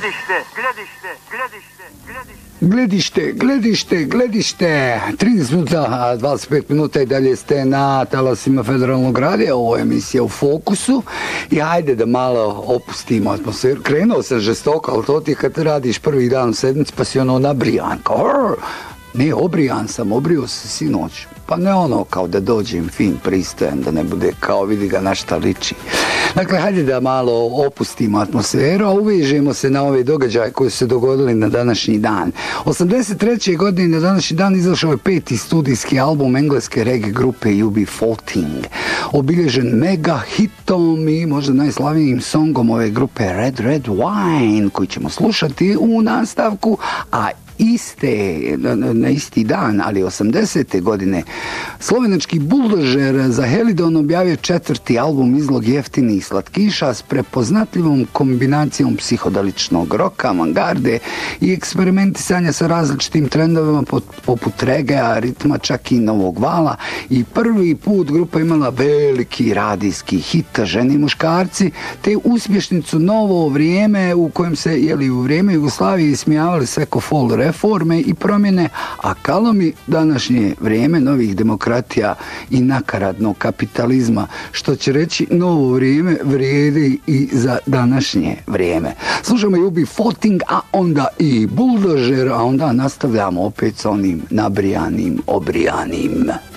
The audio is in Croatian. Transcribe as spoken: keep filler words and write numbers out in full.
Gledište, gledište, gledište, gledište. Gledište, gledište, gledište. trideset minuta, dvadeset pet minuta i dalje ste na talasima Federalnog radija. Ovo je emisija U fokusu. I hajde da malo opustimo atmosferu. Krenuo sam žestoko, ali to ti kad radiš prvi dan u sedmici pa si ono nabrijan. Kao, ne, obrijan sam, obrio se sinoć. Pa ne ono kao da dođem fin, pristojan, da ne bude kao vidi ga na šta liči. Dakle, hajde da malo opustimo atmosferu, a uvežemo se na ove događaje koji su se dogodili na današnji dan. osamdeset treće godine na današnji dan izašao je peti studijski album engleske reggae grupe U B četrnaest. Obilježen mega hitom i možda najslavnijim songom ove grupe Red Red Wine, koji ćemo slušati u nastavku, a iste, na isti dan, ali osamdesete godine, slovenački buldožer za Helidon objavio četvrti album Izlog jeftinih slatkiša s prepoznatljivom kombinacijom psihodeličnog roka, avangarde i eksperimentisanja sa različitim trendovima poput regea, ritma, čak i novog vala. I prvi put grupa imala veliki radijski hit Žene i muškarci, te uspješnicu Novo vrijeme, u kojem se, jeli, u vrijeme Jugoslavije ismijavali sve ko fol reforme i promjene, a kalomi današnje vrijeme novih demokratija i nakaradnog kapitalizma, što će reći novo vrijeme vrijedi i za današnje vrijeme. Slušamo U B četrnaest, a onda i buldožer, a onda nastavljamo opet s onim nabrijanim, obrijanim.